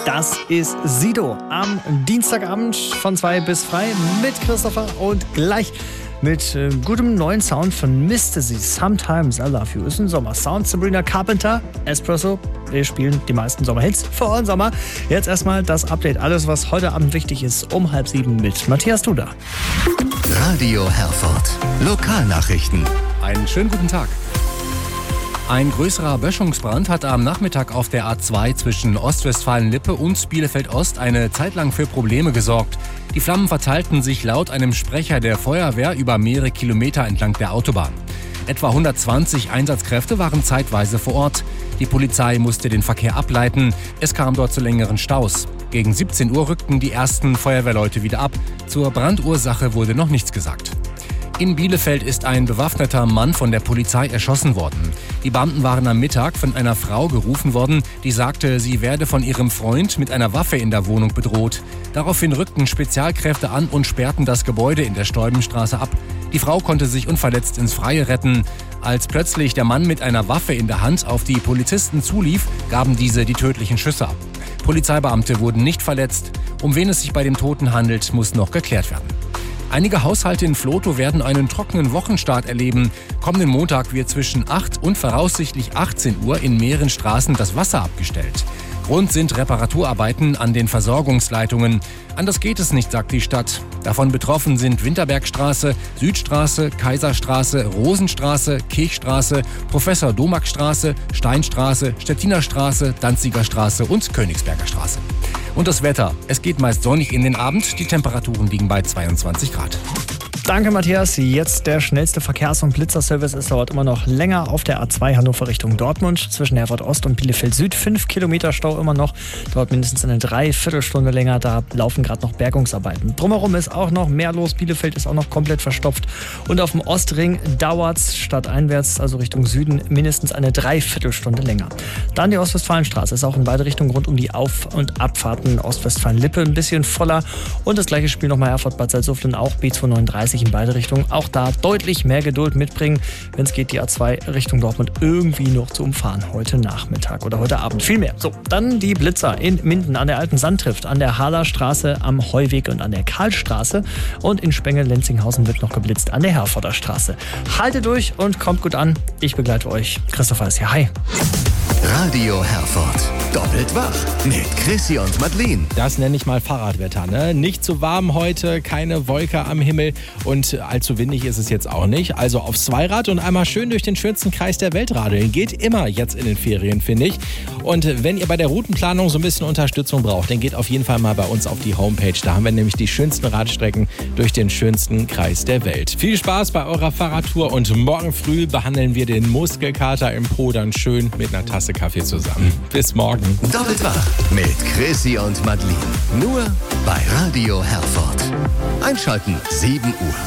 Das ist Sido am Dienstagabend von 2 bis frei mit Christopher und gleich mit gutem neuen Sound von Mistasy. Sometimes I Love You ist ein Sommersound. Sabrina Carpenter, Espresso. Wir spielen die meisten Sommerhits für euren Sommer. Jetzt erstmal das Update. Alles, was heute Abend wichtig ist, um 6:30 mit Matthias Duda. Radio Herford. Lokalnachrichten. Einen schönen guten Tag. Ein größerer Böschungsbrand hat am Nachmittag auf der A2 zwischen Ostwestfalen-Lippe und Bielefeld-Ost eine Zeit lang für Probleme gesorgt. Die Flammen verteilten sich laut einem Sprecher der Feuerwehr über mehrere Kilometer entlang der Autobahn. Etwa 120 Einsatzkräfte waren zeitweise vor Ort. Die Polizei musste den Verkehr ableiten. Es kam dort zu längeren Staus. Gegen 17 Uhr rückten die ersten Feuerwehrleute wieder ab. Zur Brandursache wurde noch nichts gesagt. In Bielefeld ist ein bewaffneter Mann von der Polizei erschossen worden. Die Beamten waren am Mittag von einer Frau gerufen worden, die sagte, sie werde von ihrem Freund mit einer Waffe in der Wohnung bedroht. Daraufhin rückten Spezialkräfte an und sperrten das Gebäude in der Stolbenstraße ab. Die Frau konnte sich unverletzt ins Freie retten. Als plötzlich der Mann mit einer Waffe in der Hand auf die Polizisten zulief, gaben diese die tödlichen Schüsse ab. Polizeibeamte wurden nicht verletzt. Um wen es sich bei dem Toten handelt, muss noch geklärt werden. Einige Haushalte in Vlotho werden einen trockenen Wochenstart erleben. Kommenden Montag wird zwischen 8 und voraussichtlich 18 Uhr in mehreren Straßen das Wasser abgestellt. Grund sind Reparaturarbeiten an den Versorgungsleitungen. Anders geht es nicht, sagt die Stadt. Davon betroffen sind Winterbergstraße, Südstraße, Kaiserstraße, Rosenstraße, Kirchstraße, Professor-Domack-Straße, Steinstraße, Stettiner-Straße, Danziger Straße und Königsberger Straße. Und das Wetter. Es geht meist sonnig in den Abend. Die Temperaturen liegen bei 22 Grad. Danke, Matthias. Jetzt der schnellste Verkehrs- und Blitzerservice. Es dauert immer noch länger auf der A2 Hannover Richtung Dortmund. Zwischen Herford Ost und Bielefeld Süd 5 Kilometer Stau immer noch. Dauert mindestens eine Dreiviertelstunde länger. Da laufen gerade noch Bergungsarbeiten. Drumherum ist auch noch mehr los. Bielefeld ist auch noch komplett verstopft. Und auf dem Ostring dauert es stadteinwärts, also Richtung Süden, mindestens eine Dreiviertelstunde länger. Dann die Ostwestfalenstraße. Ist auch in beide Richtungen rund um die Auf- und Abfahrten Ostwestfalen-Lippe ein bisschen voller. Und das gleiche Spiel nochmal Herford-Bad Salzuflen, auch B239 in beide Richtungen. Auch da deutlich mehr Geduld mitbringen, wenn es geht, die A2 Richtung Dortmund irgendwie noch zu umfahren. Heute Nachmittag oder heute Abend. Viel mehr. So, dann die Blitzer in Minden an der Alten Sandtrift, an der Harler Straße, am Heuweg und an der Karlstraße. Und in Spengel-Lenzinghausen wird noch geblitzt an der Herforder Straße. Haltet durch und kommt gut an. Ich begleite euch. Christopher ist hier. Hi. Radio Herford. Doppelt wach mit Chrissy und Madeline. Das nenne ich mal Fahrradwetter, ne? Nicht zu warm heute, keine Wolke am Himmel und allzu windig ist es jetzt auch nicht. Also aufs Zweirad und einmal schön durch den schönsten Kreis der Welt radeln. Geht immer jetzt in den Ferien, finde ich. Und wenn ihr bei der Routenplanung so ein bisschen Unterstützung braucht, dann geht auf jeden Fall mal bei uns auf die Homepage. Da haben wir nämlich die schönsten Radstrecken durch den schönsten Kreis der Welt. Viel Spaß bei eurer Fahrradtour und morgen früh behandeln wir den Muskelkater im Po dann schön mit einer Tasse Kaffee zusammen. Bis morgen. Doppelt wach mit Chrissy und Madeline. Nur bei Radio Herford. Einschalten 7 Uhr.